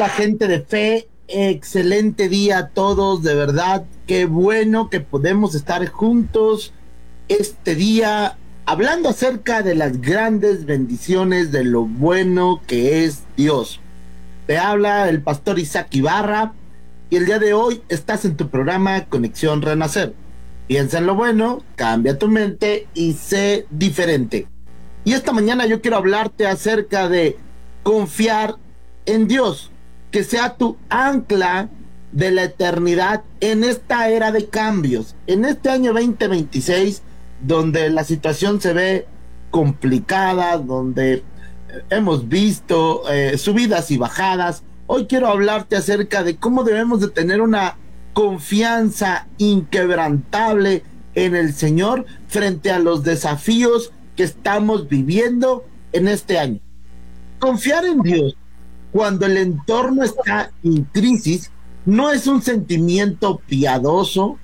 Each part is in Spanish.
Hola gente de fe, excelente día a todos, de verdad, qué bueno que podemos estar juntos este día hablando acerca de las grandes bendiciones de lo bueno que es Dios. Te habla el pastor Isaac Ibarra y el día de hoy estás en tu programa Conexión Renacer. Piensa en lo bueno, cambia tu mente y sé diferente. Y esta mañana yo quiero hablarte acerca de confiar en Dios, que sea tu ancla de la eternidad en esta era de cambios, en este año 2026, donde la situación se ve complicada, donde hemos visto subidas y bajadas. Hoy quiero hablarte acerca de cómo debemos de tener una confianza inquebrantable en el Señor frente a los desafíos que estamos viviendo en este año. Confiar en Dios cuando el entorno está en crisis no es un sentimiento piadoso,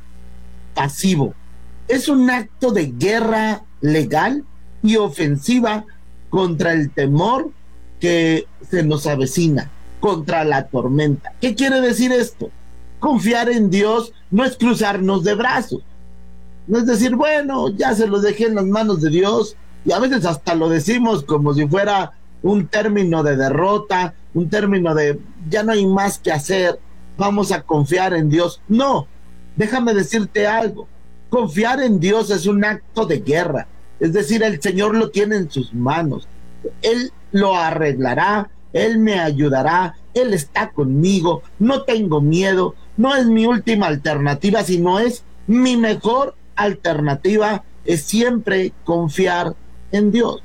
pasivo. Es un acto de guerra legal y ofensiva contra el temor que se nos avecina, contra la tormenta. ¿Qué quiere decir esto? Confiar en Dios no es cruzarnos de brazos. No es decir, bueno, ya se lo dejé en las manos de Dios, y a veces hasta lo decimos como si fuera un término de derrota, un término de ya no hay más que hacer, vamos a confiar en Dios. No, déjame decirte algo, confiar en Dios es un acto de guerra, es decir, el Señor lo tiene en sus manos, Él lo arreglará, Él me ayudará, Él está conmigo, no tengo miedo, no es mi última alternativa, sino es mi mejor alternativa, es siempre confiar en Dios.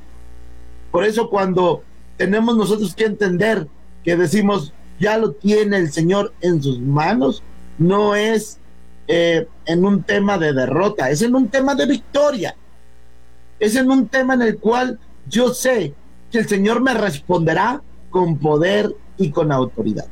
Por eso cuando tenemos nosotros que entender que decimos, ya lo tiene el Señor en sus manos, no es en un tema de derrota, es en un tema de victoria, es en un tema en el cual yo sé que el Señor me responderá con poder y con autoridad.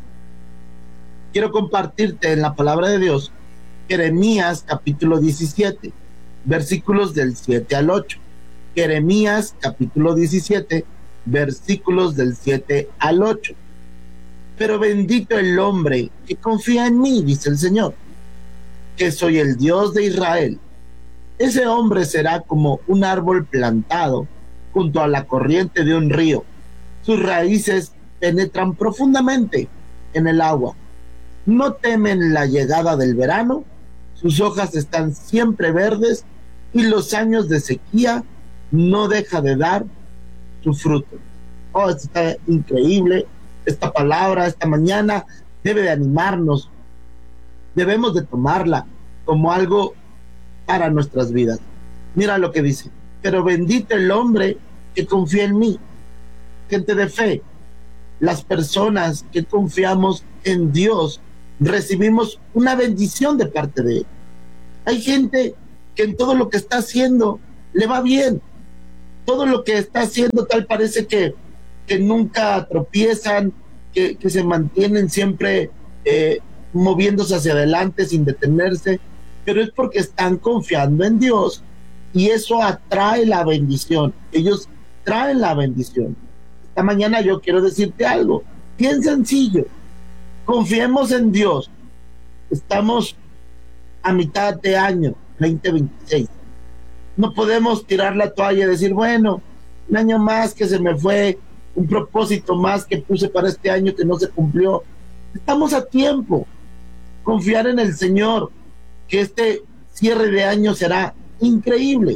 Quiero compartirte en la palabra de Dios Jeremías capítulo 17, versículos del 7 al 8. Jeremías capítulo 17, versículos del 7 al 8. Pero bendito el hombre que confía en mí, dice el Señor, que soy el Dios de Israel. Ese hombre será como un árbol plantado junto a la corriente de un río. Sus raíces penetran profundamente en el agua. No temen la llegada del verano, sus hojas están siempre verdes y los años de sequía no deja de dar su fruto. Oh, está increíble esta palabra. Esta mañana debe de animarnos, debemos de tomarla como algo para nuestras vidas. Mira lo que dice: pero bendito el hombre que confía en mí. Gente de fe, las personas que confiamos en Dios recibimos una bendición de parte de Él. Hay gente que en todo lo que está haciendo le va bien, todo lo que está haciendo tal parece que nunca tropiezan, que se mantienen siempre moviéndose hacia adelante sin detenerse, pero es porque están confiando en Dios y eso atrae la bendición. Ellos traen la bendición. Esta mañana yo quiero decirte algo bien sencillo: confiemos en Dios. Estamos a mitad de año 2026. No podemos tirar la toalla y decir, bueno, un año más que se me fue, un propósito más que puse para este año que no se cumplió. Estamos a tiempo. Confiar en el Señor, que este cierre de año será increíble.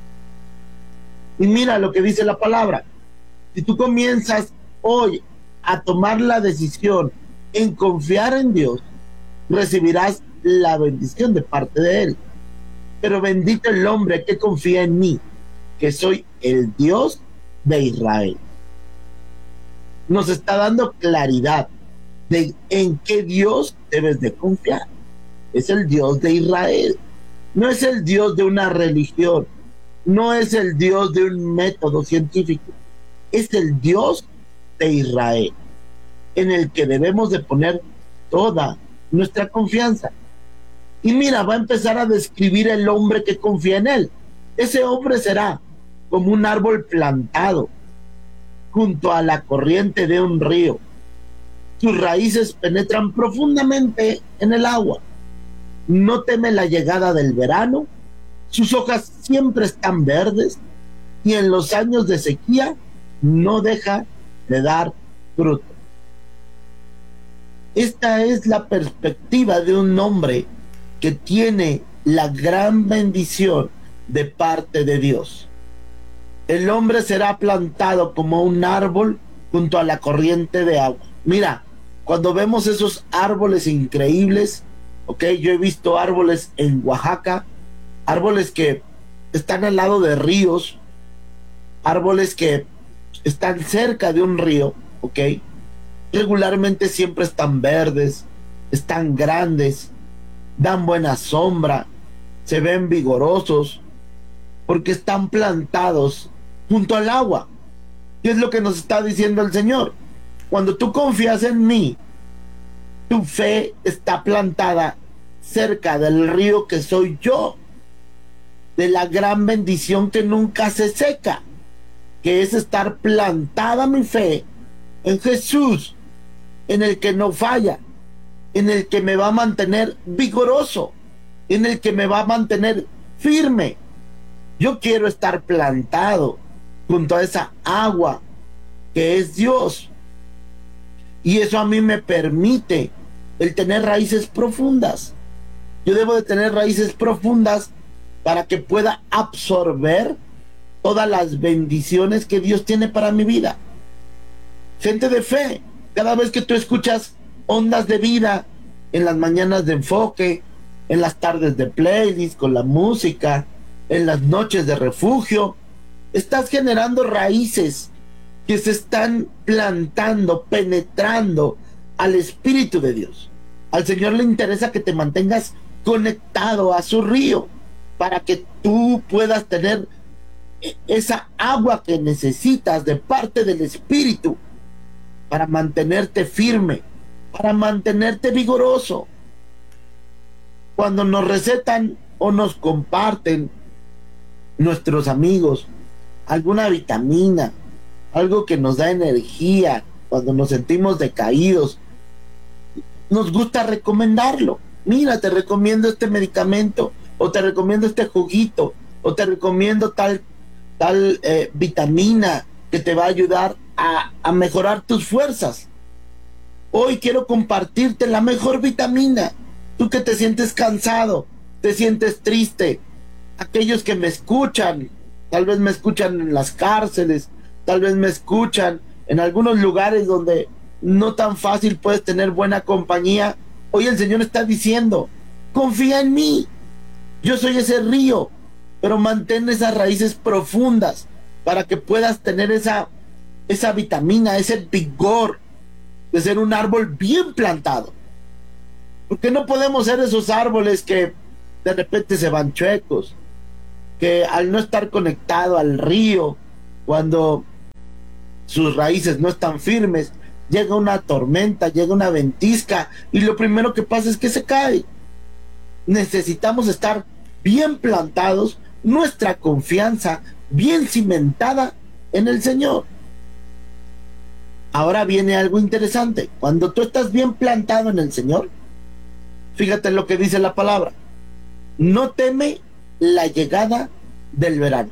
Y mira lo que dice la palabra: si tú comienzas hoy a tomar la decisión en confiar en Dios, recibirás la bendición de parte de Él. Pero bendito el hombre que confía en mí, que soy el Dios de Israel. Nos está dando claridad de en qué Dios debes de confiar. Es el Dios de Israel. No es el Dios de una religión. No es el Dios de un método científico. Es el Dios de Israel, en el que debemos de poner toda nuestra confianza. Y mira, va a empezar a describir el hombre que confía en Él. Ese hombre será como un árbol plantado junto a la corriente de un río. sus raíces penetran profundamente en el agua. No teme la llegada del verano, sus hojas siempre están verdes y en los años de sequía no deja de dar fruto. Esta es la perspectiva de un hombre que tiene la gran bendición de parte de Dios. El hombre será plantado como un árbol junto a la corriente de agua. Mira, cuando vemos esos árboles increíbles, ok, yo he visto árboles en Oaxaca, árboles que están al lado de ríos, árboles que están cerca de un río, ok, regularmente siempre están verdes, están grandes, dan buena sombra, se ven vigorosos, porque están plantados junto al agua. ¿Qué es lo que nos está diciendo el Señor? Cuando tú confías en mí, tu fe está plantada cerca del río que soy yo, de la gran bendición que nunca se seca, que es estar plantada mi fe en Jesús, en el que no falla, en el que me va a mantener vigoroso, en el que me va a mantener firme. Yo quiero estar plantado junto a esa agua que es Dios. Y eso a mí me permite el tener raíces profundas. Yo debo de tener raíces profundas para que pueda absorber todas las bendiciones que Dios tiene para mi vida. Gente de fe, cada vez que tú escuchas ondas de vida en las mañanas de enfoque, en las tardes de playlist con la música, en las noches de refugio, estás generando raíces que se están plantando, penetrando al Espíritu de Dios. Al Señor le interesa que te mantengas conectado a su río para que tú puedas tener esa agua que necesitas de parte del Espíritu para mantenerte firme, para mantenerte vigoroso. Cuando nos recetan o nos comparten nuestros amigos alguna vitamina, algo que nos da energía cuando nos sentimos decaídos, nos gusta recomendarlo. Mira, te recomiendo este medicamento, o te recomiendo este juguito, o te recomiendo tal vitamina que te va a ayudar a mejorar tus fuerzas. Hoy quiero compartirte la mejor vitamina. Tú que te sientes cansado, te sientes triste, aquellos que me escuchan, tal vez me escuchan en las cárceles, tal vez me escuchan en algunos lugares donde no tan fácil puedes tener buena compañía. Hoy el Señor está diciendo, confía en mí, yo soy ese río, pero mantén esas raíces profundas para que puedas tener esa vitamina, ese vigor de ser un árbol bien plantado. Porque no podemos ser esos árboles que de repente se van chuecos, que al no estar conectado al río, cuando sus raíces no están firmes, llega una tormenta, llega una ventisca y lo primero que pasa es que se cae. Necesitamos estar bien plantados, nuestra confianza bien cimentada en el Señor. Ahora viene algo interesante. Cuando tú estás bien plantado en el Señor, fíjate lo que dice la palabra: no teme la llegada del verano,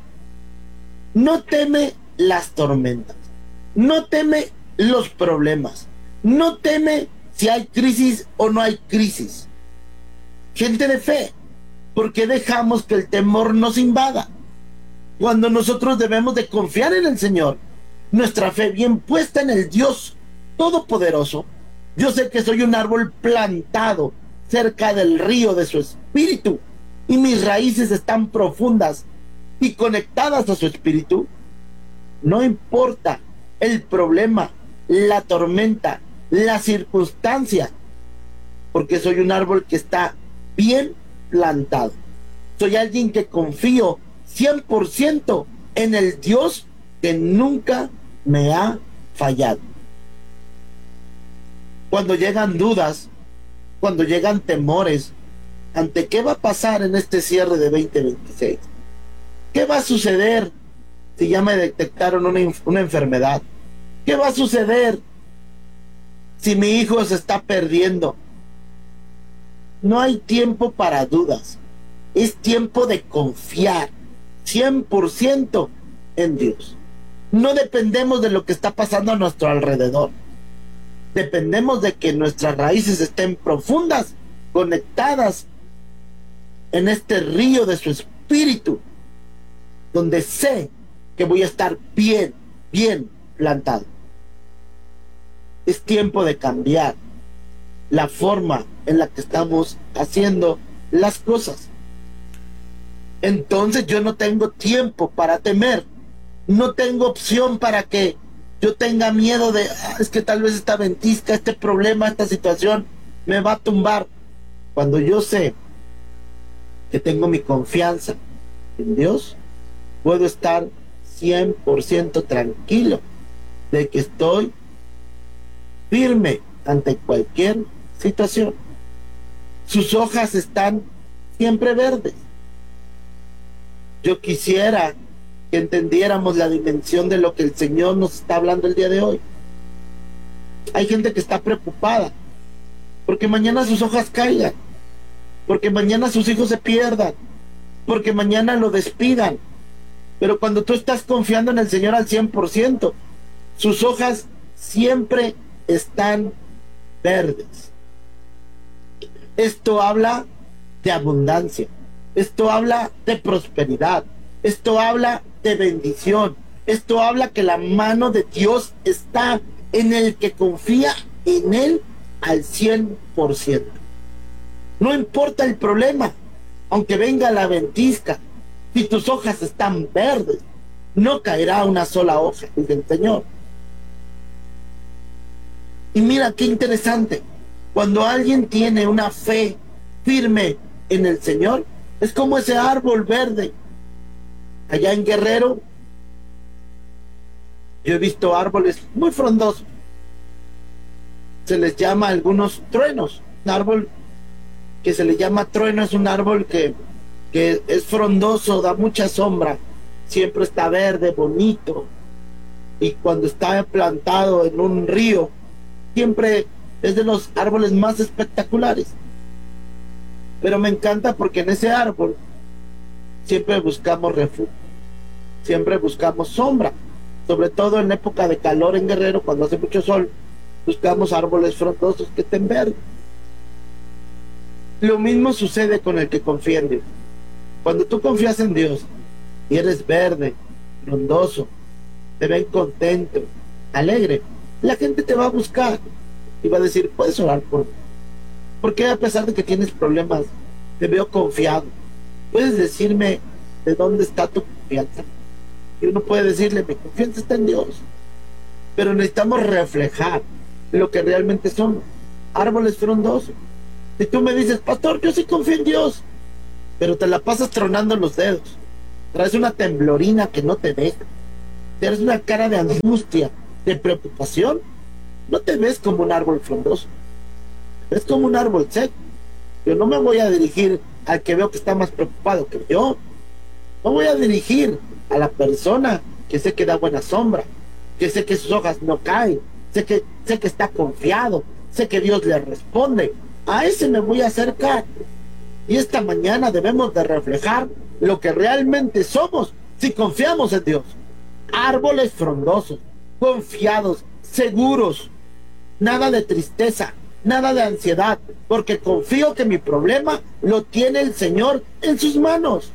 no teme las tormentas, no teme los problemas, no teme si hay crisis o no hay crisis. Gente de fe, ¿por qué dejamos que el temor nos invada? Cuando nosotros debemos de confiar en el Señor, nuestra fe bien puesta en el Dios Todopoderoso. Yo sé que soy un árbol plantado cerca del río de su Espíritu y mis raíces están profundas y conectadas a su Espíritu. No importa el problema, la tormenta, la circunstancia, porque soy un árbol que está bien plantado. Soy alguien que confío 100% en el Dios que nunca me ha fallado. Cuando llegan dudas, cuando llegan temores ante qué va a pasar en este cierre de 2026, qué va a suceder si ya me detectaron una enfermedad, qué va a suceder Si mi hijo se está perdiendo, no hay tiempo para dudas. Es tiempo de confiar 100% en Dios. No dependemos de lo que está pasando a nuestro alrededor. Dependemos de que nuestras raíces estén profundas, conectadas en este río de su espíritu, donde sé que voy a estar bien plantado. Es tiempo de cambiar la forma en la que estamos haciendo las cosas. Entonces yo no tengo tiempo para temer. No tengo opción para que yo tenga miedo de, es que tal vez esta ventisca, este problema, esta situación me va a tumbar. Cuando yo sé que tengo mi confianza en Dios, puedo estar 100% tranquilo de que estoy firme ante cualquier situación. Sus hojas están siempre verdes. Yo quisiera que entendiéramos la dimensión de lo que el Señor nos está hablando el día de hoy. Hay gente que está preocupada porque mañana sus hojas caigan, porque mañana sus hijos se pierdan, porque mañana lo despidan. Pero cuando tú estás confiando en el Señor al 100%, sus hojas siempre están verdes. Esto habla de abundancia. Esto habla de prosperidad. Esto habla de bendición. Esto habla que la mano de Dios está en el que confía en Él al 100%. No importa el problema, aunque venga la ventisca, si tus hojas están verdes, no caerá una sola hoja, dice el Señor. Y mira qué interesante, cuando alguien tiene una fe firme en el Señor, es como ese árbol verde. Allá en Guerrero, yo he visto árboles muy frondosos. Se les llama a algunos truenos. Un árbol que se le llama trueno es un árbol que es frondoso, da mucha sombra, siempre está verde, bonito. Y cuando está plantado en un río, siempre es de los árboles más espectaculares. Pero me encanta porque en ese árbol siempre buscamos refugio, siempre buscamos sombra, sobre todo en época de calor en Guerrero, cuando hace mucho sol, buscamos árboles frondosos que estén verdes. Lo mismo sucede con el que confía en Dios. Cuando tú confías en Dios y eres verde, frondoso, te ven contento, alegre, la gente te va a buscar y va a decir, puedes orar por mí, porque a pesar de que tienes problemas, te veo confiado. Puedes decirme de dónde está tu confianza. Y uno puede decirle, mi confianza está en Dios. Pero necesitamos reflejar lo que realmente somos, árboles frondosos. Si tú me dices, pastor, yo sí confío en Dios, pero te la pasas tronando los dedos, traes una temblorina que no te deja, tienes una cara de angustia, de preocupación, no te ves como un árbol frondoso, es como un árbol seco. Yo no me voy a dirigir al que veo que está más preocupado que yo. No voy a dirigir a la persona que sé que da buena sombra, que sé que sus hojas no caen, sé que está confiado, sé que Dios le responde. A ese me voy a acercar. Y esta mañana debemos de reflejar lo que realmente somos si confiamos en Dios. Árboles frondosos, confiados, seguros, nada de tristeza, nada de ansiedad, porque confío que mi problema lo tiene el Señor en sus manos.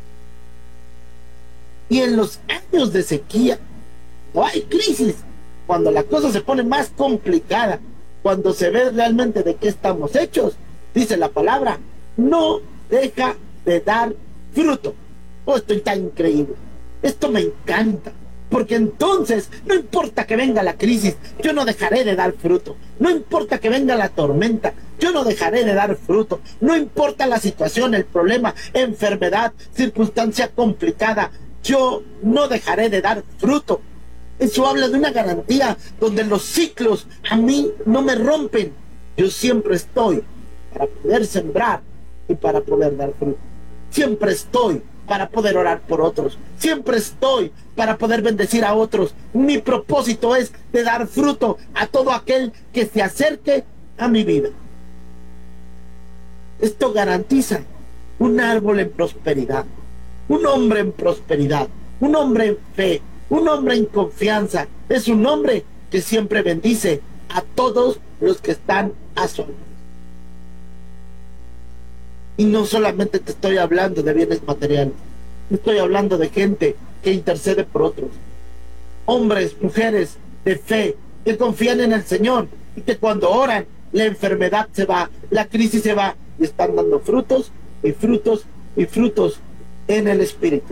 Y en los años de sequía, o hay crisis, cuando la cosa se pone más complicada, cuando se ve realmente de qué estamos hechos, dice la palabra, no deja de dar fruto. Oh, esto está increíble, esto me encanta, porque entonces no importa que venga la crisis, yo no dejaré de dar fruto. No importa que venga la tormenta, yo no dejaré de dar fruto. No importa la situación, el problema, enfermedad, circunstancia complicada, yo no dejaré de dar fruto. Eso habla de una garantía donde los ciclos a mí no me rompen. Yo siempre estoy para poder sembrar y para poder dar fruto. Siempre estoy para poder orar por otros. Siempre estoy para poder bendecir a otros. Mi propósito es de dar fruto a todo aquel que se acerque a mi vida. Esto garantiza un árbol en prosperidad, un hombre en prosperidad, un hombre en fe, un hombre en confianza. Es un hombre que siempre bendice a todos los que están a su alrededor. Y no solamente te estoy hablando de bienes materiales, estoy hablando de gente que intercede por otros. Hombres, mujeres de fe, que confían en el Señor y que cuando oran, la enfermedad se va, la crisis se va y están dando frutos y frutos y frutos en el Espíritu.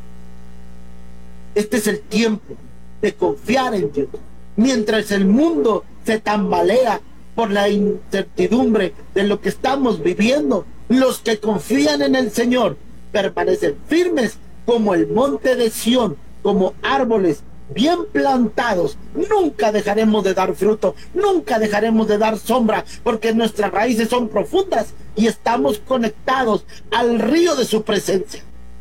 Este es el tiempo de confiar en Dios. Mientras el mundo se tambalea por la incertidumbre de lo que estamos viviendo, los que confían en el Señor permanecen firmes como el monte de Sión, como árboles bien plantados. Nunca dejaremos de dar fruto, nunca dejaremos de dar sombra, porque nuestras raíces son profundas y estamos conectados al río de su presencia.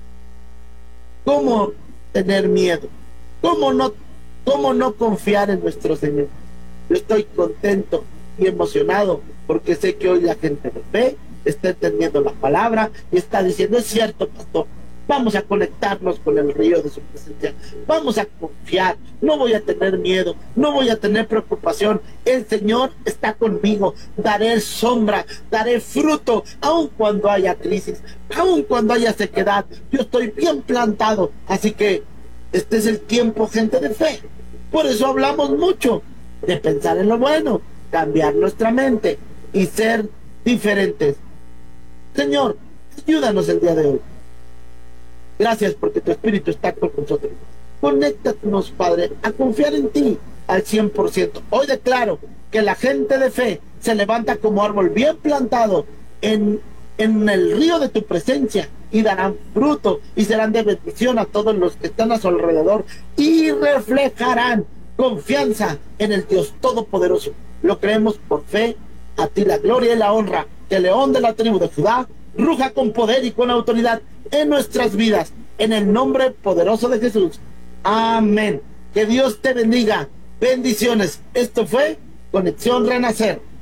¿Cómo tener miedo? ¿Cómo no confiar en nuestro Señor? Yo estoy contento y emocionado porque sé que hoy la gente de fe está entendiendo la palabra y está diciendo: es cierto, pastor, vamos a conectarnos con el río de su presencia, vamos a confiar, no voy a tener miedo, no voy a tener preocupación, el Señor está conmigo, daré sombra, daré fruto, aun cuando haya crisis, aun cuando haya sequedad, yo estoy bien plantado. Así que este es el tiempo, gente de fe. Por eso hablamos mucho de pensar en lo bueno, cambiar nuestra mente y ser diferentes. Señor, ayúdanos el día de hoy. Gracias porque tu Espíritu está con nosotros. Conéctanos, Padre, a confiar en ti al 100%. Hoy declaro que la gente de fe se levanta como árbol bien plantado en el río de tu presencia y darán fruto y serán de bendición a todos los que están a su alrededor y reflejarán confianza en el Dios Todopoderoso. Lo creemos por fe. A ti la gloria y la honra. Que el león de la tribu de Judá ruja con poder y con autoridad en nuestras vidas, en el nombre poderoso de Jesús. Amén. Que Dios te bendiga. Bendiciones. Esto fue Conexión Renacer.